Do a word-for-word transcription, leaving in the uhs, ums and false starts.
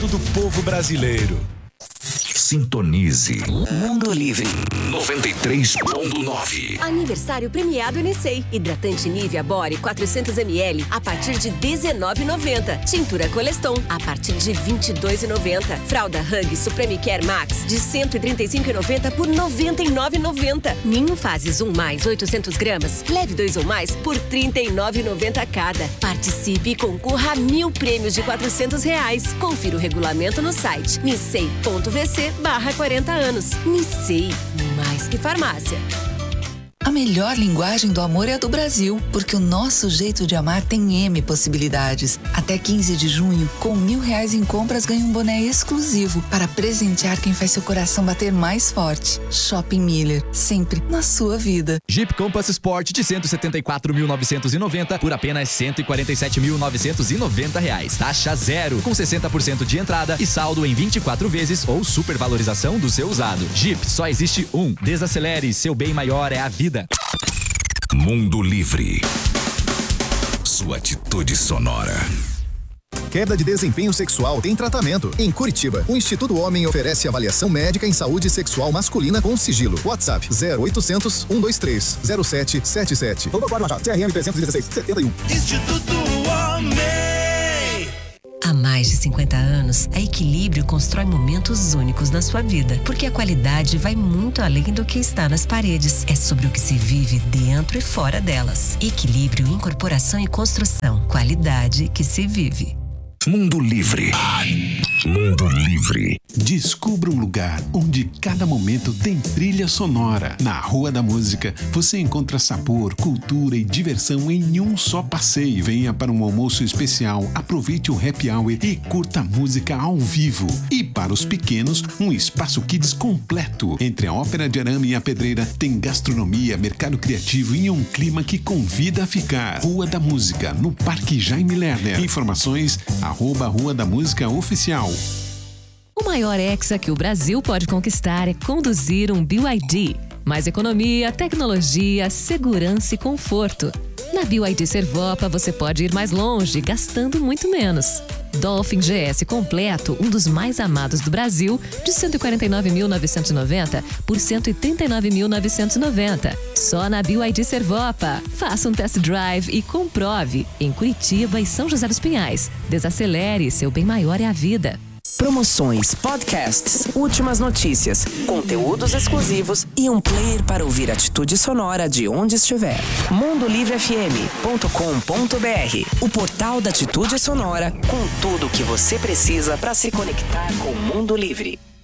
lado do povo brasileiro. Sintonize Mundo Livre noventa e três ponto nove. Aniversário premiado Nissei. Hidratante Nivea Body quatrocentos mililitros a partir de dezenove reais e noventa centavos. Tintura Coleston a partir de vinte e dois reais e noventa centavos. Fralda Hug Supreme Care Max de cento e trinta e cinco reais e noventa centavos por noventa e nove reais e noventa centavos. Ninho Fases um mais oitocentos gramas. Leve dois ou mais por trinta e nove reais e noventa centavos cada. Participe e concorra a mil prêmios de quatrocentos reais. Confira o regulamento no site nissei ponto v c barra quarenta anos. Nissei, mais que farmácia. A melhor linguagem do amor é a do Brasil, porque o nosso jeito de amar tem M possibilidades. Até quinze de junho, com mil reais em compras, ganha um boné exclusivo para presentear quem faz seu coração bater mais forte. Shopping Miller, sempre na sua vida. Jeep Compass Sport de cento e setenta e quatro mil novecentos e noventa por apenas cento e quarenta e sete mil novecentos e noventa reais. Taxa zero, com sessenta por cento de entrada e saldo em vinte e quatro vezes ou supervalorização do seu usado. Jeep, só existe um. Desacelere, seu bem maior é a vida. Mundo Livre. Sua atitude sonora. Queda de desempenho sexual tem tratamento. Em Curitiba, o Instituto Homem oferece avaliação médica em saúde sexual masculina com sigilo. WhatsApp zero oitocentos, cento e vinte e três, zero sete sete sete. Todo Código Machado, C R M trezentos e dezesseis, setenta e um. Instituto Homem. Há mais de cinquenta anos, a Equilíbrio constrói momentos únicos na sua vida, porque a qualidade vai muito além do que está nas paredes. É sobre o que se vive dentro e fora delas. Equilíbrio, incorporação e construção. Qualidade que se vive. Mundo Livre. Mundo Livre. Descubra um lugar onde cada momento tem trilha sonora. Na Rua da Música, você encontra sabor, cultura e diversão em um só passeio. Venha para um almoço especial, aproveite o happy hour e curta música ao vivo. E para os pequenos, um espaço kids completo. Entre a Ópera de Arame e a Pedreira, tem gastronomia, mercado criativo e um clima que convida a ficar. Rua da Música, no Parque Jaime Lerner. Informações, arroba Rua da Música Oficial. O maior hexa que o Brasil pode conquistar é conduzir um B Y D. Mais economia, tecnologia, segurança e conforto. Na B Y D Servopa você pode ir mais longe, gastando muito menos. Dolphin G S completo, um dos mais amados do Brasil, de cento e quarenta e nove mil novecentos e noventa por cento e trinta e nove mil novecentos e noventa. Só na B Y D Servopa. Faça um test drive e comprove. Em Curitiba e São José dos Pinhais. Desacelere, seu bem maior é a vida. Promoções, podcasts, últimas notícias, conteúdos exclusivos e um player para ouvir atitude sonora de onde estiver. mundo livre f m ponto com ponto b r, o portal da atitude sonora com tudo o que você precisa para se conectar com o mundo livre.